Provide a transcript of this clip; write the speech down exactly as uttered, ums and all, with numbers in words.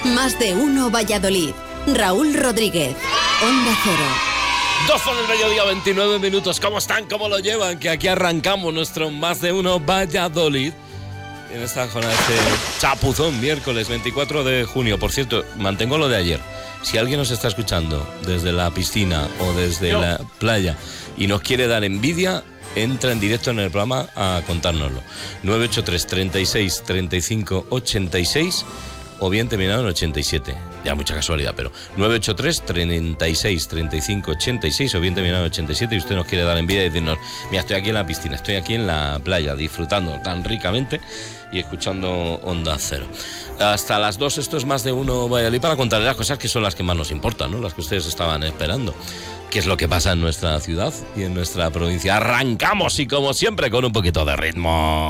Más de uno Valladolid. Raúl Rodríguez, Onda Cero. doce del mediodía, veintinueve minutos. ¿Cómo están? ¿Cómo lo llevan? Que aquí arrancamos nuestro Más de uno Valladolid. En esta jornada, este chapuzón, miércoles veinticuatro de junio. Por cierto, mantengo lo de ayer. Si alguien nos está escuchando desde la piscina o desde no. la playa y nos quiere dar envidia, entra en directo en el programa a contárnoslo. nueve ocho tres, treinta y seis, treinta y cinco, ochenta y seis o bien terminado en ochenta y siete. Ya mucha casualidad, pero nueve ocho tres, treinta y seis, treinta y cinco, ochenta y seis o bien terminado en ochenta y siete y usted nos quiere dar envidia y decirnos, mira, estoy aquí en la piscina, estoy aquí en la playa disfrutando tan ricamente y escuchando Onda Cero. Hasta las dos, esto es Más de uno Valladolid, para contarles las cosas que son las que más nos importan, ¿no? Las que ustedes estaban esperando. ¿Qué es lo que pasa en nuestra ciudad y en nuestra provincia? Arrancamos y como siempre con un poquito de ritmo.